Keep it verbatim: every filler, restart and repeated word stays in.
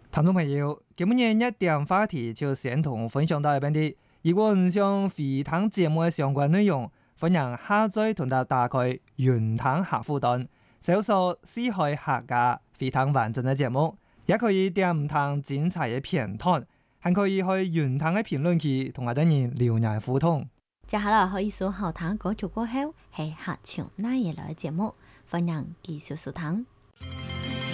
聽眾朋友，今日一點話題就先同分享到一邊啲。如果唔想回聽節目嘅相關內容，歡迎下載同埋打開雲聽客戶端，搜索四海客家回聽完整嘅節目，也可以點唔同精彩嘅片段，還可以去雲聽嘅評論區同我哋人留言互動。 接下來可以搜好聽歌曲過後，係客唱那嘢來嘅節目，歡迎繼續收聽。